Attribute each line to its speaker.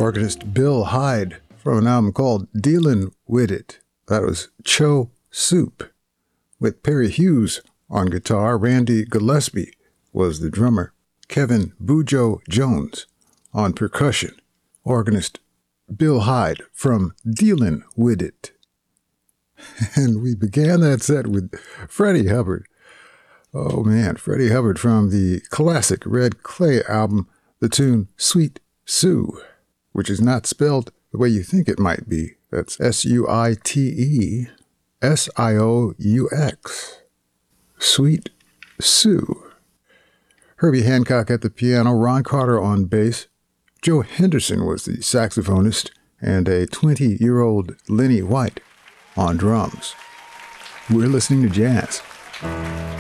Speaker 1: Organist Bill Hyde from an album called Dealin' Wid It. That was Cho Soup. With Perry Hughes on guitar, Randy Gillespie was the drummer. Kevin Bujo Jones on percussion. Organist Bill Hyde from Dealin' Wid It. And we began that set with Freddie Hubbard. Oh man, Freddie Hubbard from the classic Red Clay album, the tune Sweet Sue, which is not spelled the way you think it might be. That's Suitesieux. Sweet Sue. Herbie Hancock at the piano, Ron Carter on bass. Joe Henderson was the saxophonist, and a 20-year-old Lenny White on drums. We're listening to jazz.